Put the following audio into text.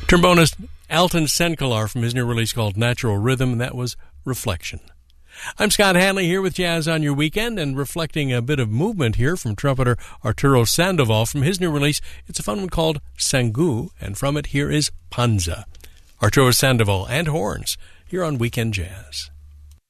Trombonist Alton Senkelar from his new release called Natural Rhythm, and that was Reflection. I'm Scott Hanley here with Jazz on Your Weekend, and reflecting a bit of movement here from trumpeter Arturo Sandoval from his new release. It's a fun one called Sangu, and from it here is Panza. Arturo Sandoval and horns here on Weekend Jazz.